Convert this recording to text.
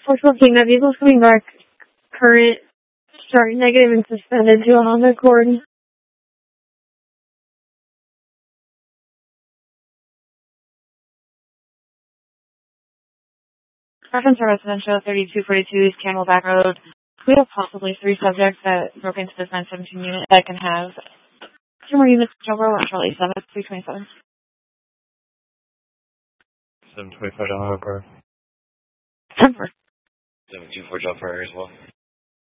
414, that vehicle's coming back. Current, start negative and suspended to on the cord. Reference to residential 3242 East Camelback Road. We have possibly 3 subjects that broke into this 917 unit that can have 2 more units over on Charlie 7, 327. 725 Delaware Park. 10-4. 724 Delaware as well.